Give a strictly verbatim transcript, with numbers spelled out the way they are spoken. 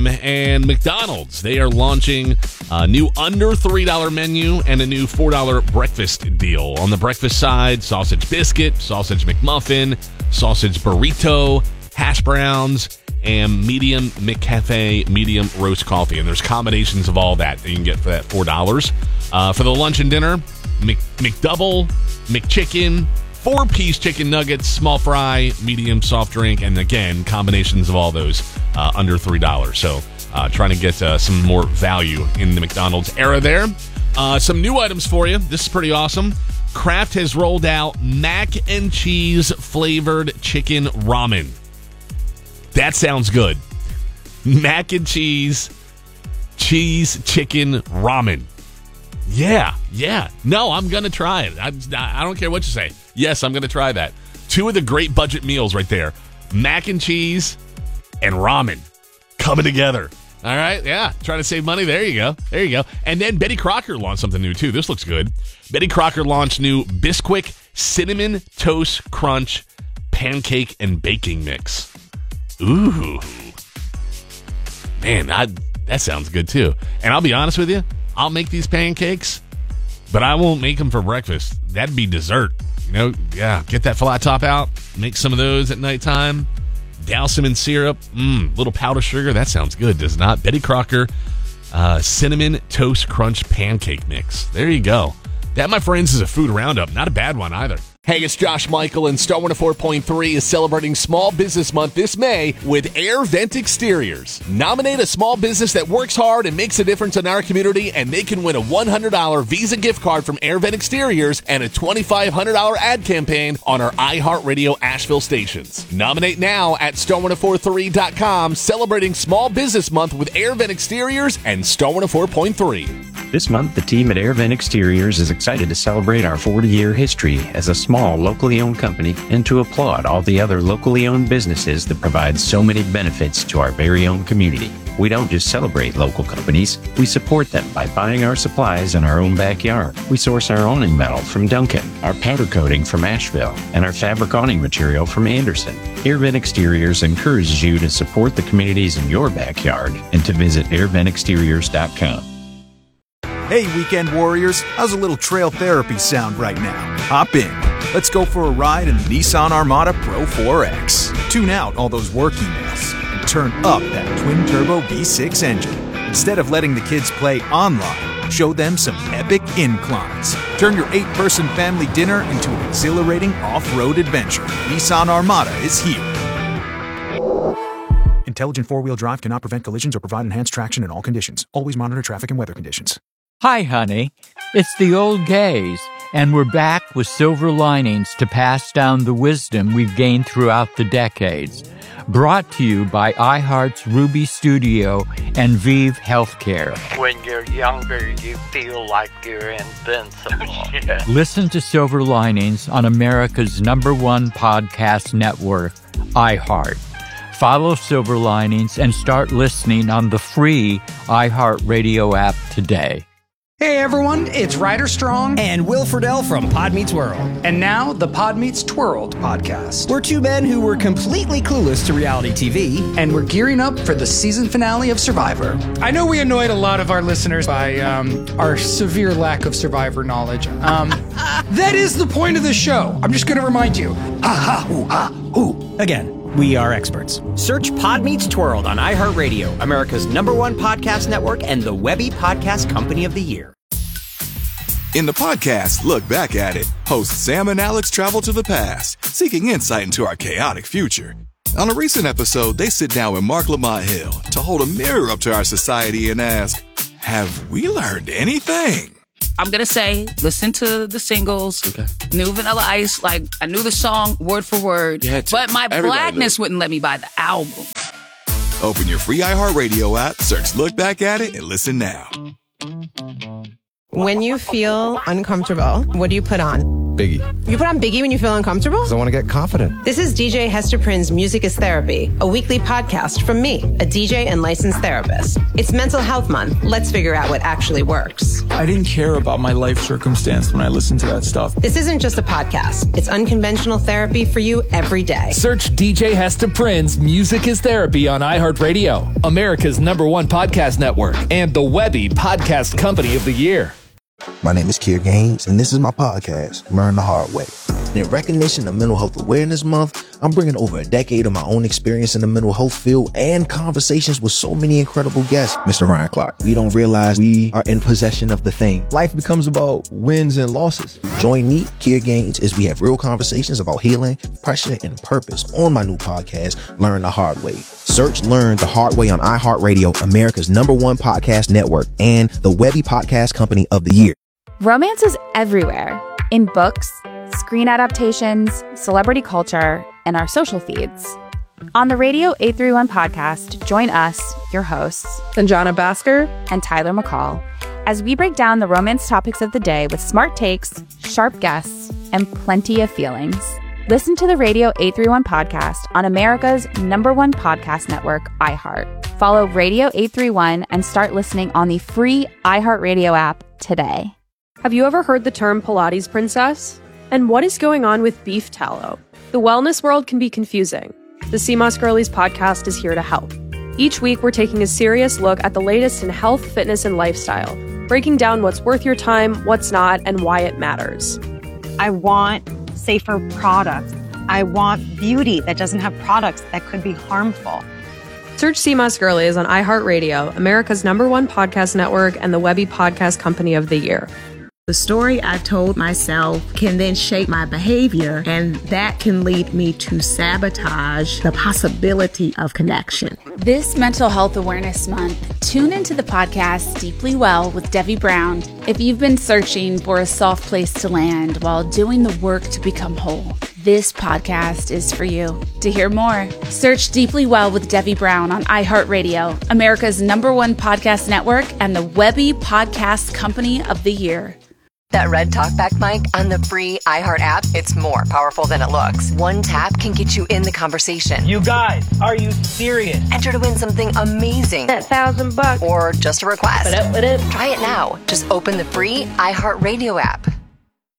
time. And McDonald's, they are launching a new under three dollars menu and a new four dollars breakfast deal. On the breakfast side, sausage biscuit, sausage McMuffin, sausage burrito, hash browns, and medium McCafe, medium roast coffee. And there's combinations of all that that you can get for that four dollars. Uh, for the lunch and dinner, Mc, McDouble, McChicken, four-piece chicken nuggets, small fry, medium soft drink, and again, combinations of all those uh, under three dollars. So uh, trying to get uh, some more value in the McDonald's era there. Uh, some new items for you. This is pretty awesome. Kraft has rolled out mac and cheese flavored chicken ramen. That sounds good. Mac and cheese, cheese chicken ramen. Yeah, yeah. No, I'm going to try it. I, I don't care what you say. Yes, I'm going to try that. Two of the great budget meals right there. Mac and cheese and ramen coming together. All right, yeah. Trying to save money. There you go. There you go. And then Betty Crocker launched something new, too. This looks good. Betty Crocker launched new Bisquick Cinnamon Toast Crunch Pancake and Baking Mix. Ooh. Man, I, that sounds good, too. And I'll be honest with you. I'll make these pancakes, but I won't make them for breakfast. That'd be dessert. You know, yeah, get that flat top out, make some of those at nighttime, douse them in syrup, mmm, little powdered sugar. That sounds good, does it not? Betty Crocker uh, Cinnamon Toast Crunch Pancake Mix. There you go. That, my friends, is a food roundup. Not a bad one either. Hey, it's Josh Michael, and Star one oh four point three is celebrating Small Business Month this May with Air Vent Exteriors. Nominate a small business that works hard and makes a difference in our community, and they can win a one hundred dollars Visa gift card from Air Vent Exteriors and a twenty-five hundred dollars ad campaign on our iHeartRadio Asheville stations. Nominate now at star one oh four three dot com, celebrating Small Business Month with Air Vent Exteriors and Star one oh four point three. This month, the team at Air Vent Exteriors is excited to celebrate our forty-year history as a small, locally owned company and to applaud all the other locally owned businesses that provide so many benefits to our very own community. We don't just celebrate local companies, we support them by buying our supplies in our own backyard. We source our awning metal from Duncan, our powder coating from Asheville, and our fabric awning material from Anderson. Air Vent Exteriors encourages you to support the communities in your backyard and to visit air vent exteriors dot com. Hey, weekend warriors, how's a little trail therapy sound right now? Hop in. Let's go for a ride in the Nissan Armada Pro four X. Tune out all those work emails and turn up that twin-turbo V six engine. Instead of letting the kids play online, show them some epic inclines. Turn your eight-person family dinner into an exhilarating off-road adventure. Nissan Armada is here. Intelligent four-wheel drive cannot prevent collisions or provide enhanced traction in all conditions. Always monitor traffic and weather conditions. Hi, honey. It's the old gays, and we're back with silver linings to pass down the wisdom we've gained throughout the decades. Brought to you by iHeart's Ruby Studio and Vive Healthcare. When you're younger, you feel like you're invincible. Yeah. Listen to Silver Linings on America's number one podcast network, iHeart. Follow Silver Linings and start listening on the free iHeartRadio app today. Hey everyone, it's Ryder Strong and Will Friedle from Pod Meets World. And now the Pod Meets Twirled podcast. We're two men who were completely clueless to reality T V. And we're gearing up for the season finale of Survivor. I know we annoyed a lot of our listeners by um, our severe lack of Survivor knowledge. Um, that is the point of the show. I'm just going to remind you. Ha ha hoo ha hoo. Again. We are experts. Search Pod Meets Twirled on iHeartRadio, America's number one podcast network and the Webby Podcast Company of the Year. In the podcast, Look Back at It, hosts Sam and Alex travel to the past, seeking insight into our chaotic future. On a recent episode, they sit down with Mark Lamont Hill to hold a mirror up to our society and ask, have we learned anything? I'm going to say, listen to the singles, okay. New Vanilla Ice, like, I knew the song word for word, yeah, but my blackness wouldn't let me buy the album. Open your free iHeartRadio app, search Look Back at It, and listen now. When you feel uncomfortable, what do you put on? Biggie. You put on Biggie when you feel uncomfortable? Because I want to get confident. This is D J Hester Prynne's Music is Therapy, a weekly podcast from me, a D J and licensed therapist. It's Mental Health Month. Let's figure out what actually works. I didn't care about my life circumstance when I listened to that stuff. This isn't just a podcast. It's unconventional therapy for you every day. Search D J Hester Prynne's Music is Therapy on iHeartRadio, America's number one podcast network, and the Webby Podcast Company of the Year. My name is Kier Gaines, and this is my podcast, Learn the Hard Way. In recognition of Mental Health Awareness Month, I'm bringing over a decade of my own experience in the mental health field and conversations with so many incredible guests. Mister Ryan Clark, we don't realize we are in possession of the thing. Life becomes about wins and losses. Join me, Kier Gaines, as we have real conversations about healing, pressure, and purpose on my new podcast, Learn the Hard Way. Search Learn the Hard Way on iHeartRadio, America's number one podcast network, and the Webby Podcast Company of the Year. Romance is everywhere, in books, screen adaptations, celebrity culture, and our social feeds. On the Radio eight thirty-one podcast, join us, your hosts, Sanjana Bhaskar and Tyler McCall, as we break down the romance topics of the day with smart takes, sharp guests, and plenty of feelings. Listen to the Radio eight thirty-one podcast on America's number one podcast network, iHeart. Follow Radio eight thirty-one and start listening on the free iHeartRadio app today. Have you ever heard the term Pilates princess? And what is going on with beef tallow? The wellness world can be confusing. The C M O S Girlies podcast is here to help. Each week, we're taking a serious look at the latest in health, fitness, and lifestyle, breaking down what's worth your time, what's not, and why it matters. I want safer products. I want beauty that doesn't have products that could be harmful. Search C M O S Girlies on iHeartRadio, America's number one podcast network, and the Webby Podcast Company of the Year. The story I told myself can then shape my behavior, and that can lead me to sabotage the possibility of connection. This Mental Health Awareness Month, tune into the podcast Deeply Well with Debbie Brown. If you've been searching for a soft place to land while doing the work to become whole, this podcast is for you. To hear more, search Deeply Well with Debbie Brown on iHeartRadio, America's number one podcast network, and the Webby Podcast Company of the Year. That red talkback mic on the free iHeart app, it's more powerful than it looks. One tap can get you in the conversation. You guys, are you serious? Enter to win something amazing. That thousand bucks. Or just a request. What up, what up? Try it now. Just open the free iHeart Radio app.